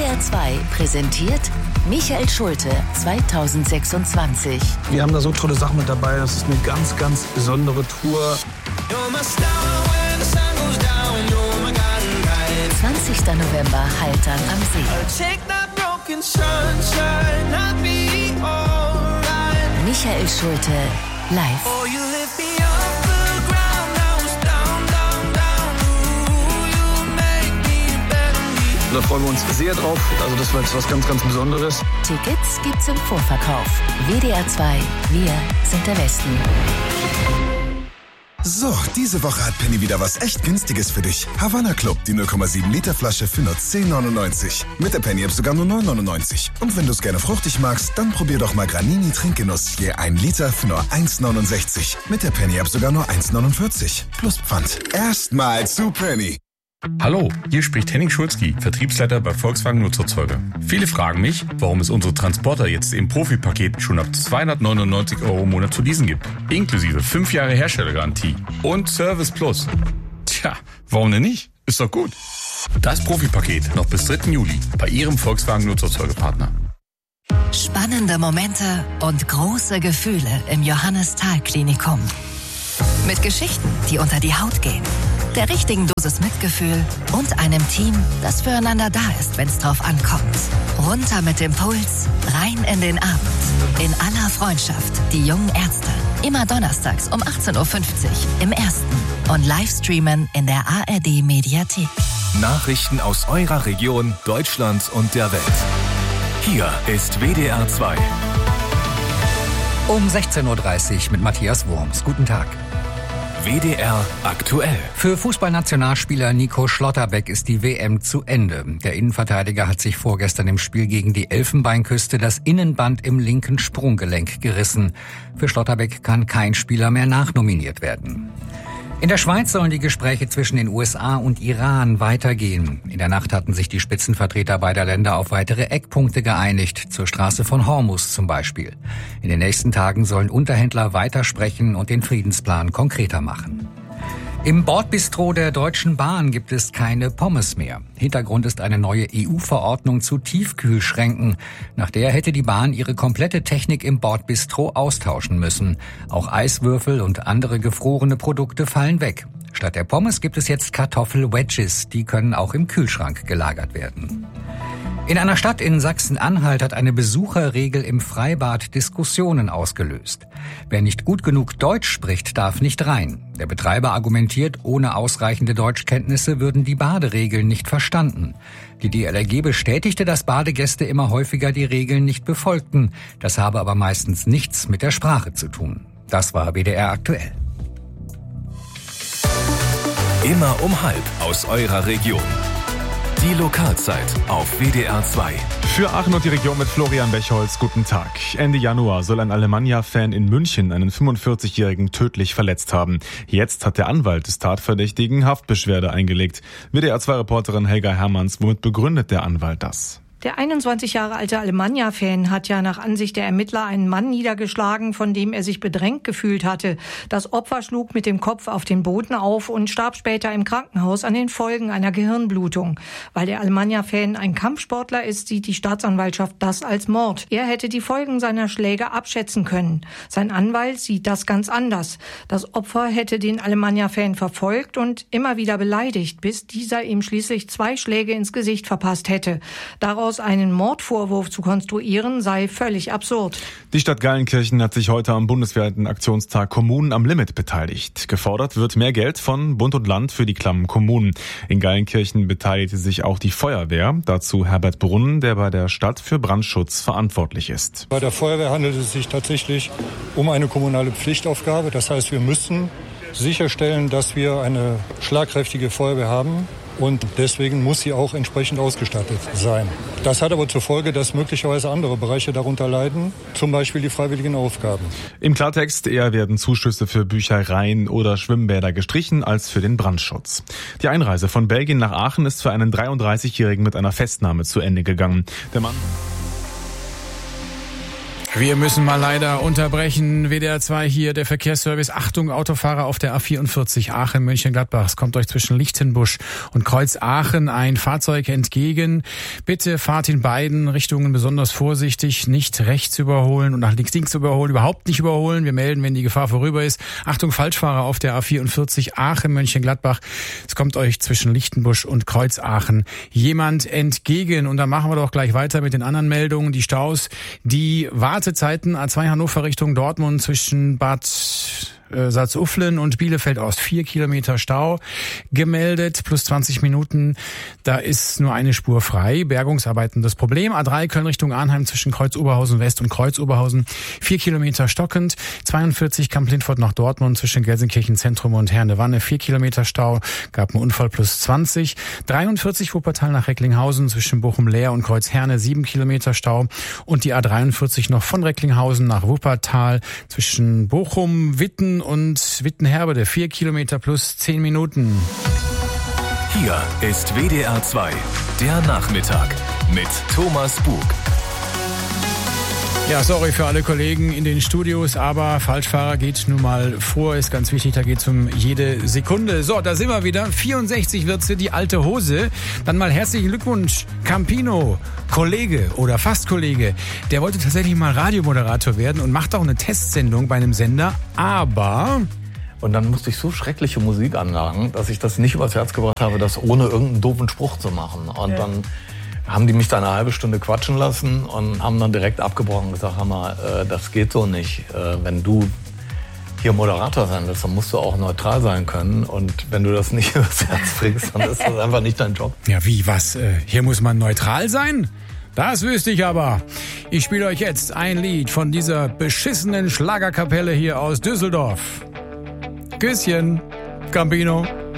WDR 2 präsentiert Michael Schulte 2026. Wir haben da so tolle Sachen mit dabei. Das ist eine ganz, ganz besondere Tour. 20. November, Haltern am See. Michael Schulte live. Da freuen wir uns sehr drauf. Also das war jetzt was ganz, ganz Besonderes. Tickets gibt's im Vorverkauf. WDR 2, wir sind der Westen. So, diese Woche hat Penny wieder was echt Günstiges für dich. Havana Club, die 0,7 Liter Flasche für nur 10,99. Mit der Penny-App sogar nur 9,99. Und wenn du es gerne fruchtig magst, dann probier doch mal Granini Trinkgenuss. Je 1 Liter für nur 1,69. Mit der Penny-App sogar nur 1,49. Plus Pfand. Erstmal zu Penny. Hallo, hier spricht Henning Schulzki, Vertriebsleiter bei Volkswagen Nutzerzeuger. Viele fragen mich, warum es unsere Transporter jetzt im Profi-Paket schon ab 299 € im Monat zu leasen gibt. Inklusive 5 Jahre Herstellergarantie und Service Plus. Tja, warum denn nicht? Ist doch gut. Das Profi-Paket noch bis 3. Juli bei Ihrem Volkswagen Nutzerzeugerpartner. Spannende Momente und große Gefühle im Johannes-Thal-Klinikum. Mit Geschichten, die unter die Haut gehen. Der richtigen Dosis Mitgefühl und einem Team, das füreinander da ist, wenn es drauf ankommt. Runter mit dem Puls, rein in den Abend. In aller Freundschaft, die jungen Ärzte. Immer donnerstags um 18.50 Uhr im Ersten. Und Livestreamen in der ARD-Mediathek. Nachrichten aus eurer Region, Deutschland und der Welt. Hier ist WDR 2. Um 16.30 Uhr mit Matthias Wurms. Guten Tag. WDR aktuell. Für Fußballnationalspieler Nico Schlotterbeck ist die WM zu Ende. Der Innenverteidiger hat sich vorgestern im Spiel gegen die Elfenbeinküste das Innenband im linken Sprunggelenk gerissen. Für Schlotterbeck kann kein Spieler mehr nachnominiert werden. In der Schweiz sollen die Gespräche zwischen den USA und Iran weitergehen. In der Nacht hatten sich die Spitzenvertreter beider Länder auf weitere Eckpunkte geeinigt, zur Straße von Hormuz zum Beispiel. In den nächsten Tagen sollen Unterhändler weitersprechen und den Friedensplan konkreter machen. Im Bordbistro der Deutschen Bahn gibt es keine Pommes mehr. Hintergrund ist eine neue EU-Verordnung zu Tiefkühlschränken. Nach der hätte die Bahn ihre komplette Technik im Bordbistro austauschen müssen. Auch Eiswürfel und andere gefrorene Produkte fallen weg. Statt der Pommes gibt es jetzt Kartoffel-Wedges. Die können auch im Kühlschrank gelagert werden. In einer Stadt in Sachsen-Anhalt hat eine Besucherregel im Freibad Diskussionen ausgelöst. Wer nicht gut genug Deutsch spricht, darf nicht rein. Der Betreiber argumentiert, ohne ausreichende Deutschkenntnisse würden die Baderegeln nicht verstanden. Die DLRG bestätigte, dass Badegäste immer häufiger die Regeln nicht befolgten. Das habe aber meistens nichts mit der Sprache zu tun. Das war WDR aktuell. Immer um 12:30 aus eurer Region. Die Lokalzeit auf WDR 2. Für Aachen und die Region mit Florian Bechholz, guten Tag. Ende Januar soll ein Alemannia-Fan in München einen 45-Jährigen tödlich verletzt haben. Jetzt hat der Anwalt des Tatverdächtigen Haftbeschwerde eingelegt. WDR 2-Reporterin Helga Hermanns, womit begründet der Anwalt das? Der 21 Jahre alte Alemannia-Fan hat ja nach Ansicht der Ermittler einen Mann niedergeschlagen, von dem er sich bedrängt gefühlt hatte. Das Opfer schlug mit dem Kopf auf den Boden auf und starb später im Krankenhaus an den Folgen einer Gehirnblutung. Weil der Alemannia-Fan ein Kampfsportler ist, sieht die Staatsanwaltschaft das als Mord. Er hätte die Folgen seiner Schläge abschätzen können. Sein Anwalt sieht das ganz anders. Das Opfer hätte den Alemannia-Fan verfolgt und immer wieder beleidigt, bis dieser ihm schließlich 2 Schläge ins Gesicht verpasst hätte. Daraus einen Mordvorwurf zu konstruieren, sei völlig absurd. Die Stadt Geilenkirchen hat sich heute am bundesweiten Aktionstag Kommunen am Limit beteiligt. Gefordert wird mehr Geld von Bund und Land für die klammen Kommunen. In Geilenkirchen beteiligte sich auch die Feuerwehr. Dazu Herbert Brunnen, der bei der Stadt für Brandschutz verantwortlich ist. Bei der Feuerwehr handelt es sich tatsächlich um eine kommunale Pflichtaufgabe. Das heißt, wir müssen sicherstellen, dass wir eine schlagkräftige Feuerwehr haben. Und deswegen muss sie auch entsprechend ausgestattet sein. Das hat aber zur Folge, dass möglicherweise andere Bereiche darunter leiden, zum Beispiel die freiwilligen Aufgaben. Im Klartext eher werden Zuschüsse für Büchereien oder Schwimmbäder gestrichen als für den Brandschutz. Die Einreise von Belgien nach Aachen ist für einen 33-Jährigen mit einer Festnahme zu Ende gegangen. Der Mann Wir müssen mal leider unterbrechen. WDR 2 hier, der Verkehrsservice. Achtung, Autofahrer auf der A44 Aachen-Mönchengladbach. Es kommt euch zwischen Lichtenbusch und Kreuz Aachen ein Fahrzeug entgegen. Bitte fahrt in beiden Richtungen besonders vorsichtig. Nicht rechts überholen und nach links überholen. Überhaupt nicht überholen. Wir melden, wenn die Gefahr vorüber ist. Achtung, Falschfahrer auf der A44 Aachen-Mönchengladbach. Es kommt euch zwischen Lichtenbusch und Kreuz Aachen jemand entgegen. Und dann machen wir doch gleich weiter mit den anderen Meldungen. Die Staus, die Wartezeiten A2 Hannover Richtung Dortmund zwischen Bad Salzuflen und Bielefeld-Ost 4 Kilometer Stau gemeldet, plus 20 Minuten. Da ist nur eine Spur frei. Bergungsarbeiten das Problem. A3 Köln Richtung Arnheim zwischen Kreuz Oberhausen West und Kreuz Oberhausen 4 Kilometer stockend. 42 Kamp-Lindfort nach Dortmund zwischen Gelsenkirchen Zentrum und Herne-Wanne 4 Kilometer Stau. Gab einen Unfall, plus 20. 43 Wuppertal nach Recklinghausen zwischen Bochum-Leer und Kreuz Herne 7 Kilometer Stau. Und die A43 noch von Recklinghausen nach Wuppertal zwischen Bochum, Witten und Wittenherbede 4 Kilometer plus 10 Minuten. Hier ist WDR 2, der Nachmittag mit Thomas Bug. Ja, sorry für alle Kollegen in den Studios, aber Falschfahrer geht nun mal vor, ist ganz wichtig, da geht's um jede Sekunde. So, da sind wir wieder, 64 wird's, die alte Hose. Dann mal herzlichen Glückwunsch, Campino, Kollege oder fast Kollege. Der wollte tatsächlich mal Radiomoderator werden und macht auch eine Testsendung bei einem Sender, aber... Und dann musste ich so schreckliche Musik anlagen, dass ich das nicht übers Herz gebracht habe, das ohne irgendeinen doofen Spruch zu machen. Und dann haben die mich da eine halbe Stunde quatschen lassen und haben dann direkt abgebrochen und gesagt, Hammer, das geht so nicht. Wenn du hier Moderator sein willst, dann musst du auch neutral sein können. Und wenn du das nicht übers Herz bringst, dann ist das einfach nicht dein Job. Ja, wie, was? Hier muss man neutral sein? Das wüsste ich aber. Ich spiele euch jetzt ein Lied von dieser beschissenen Schlagerkapelle hier aus Düsseldorf. Küsschen, Campino.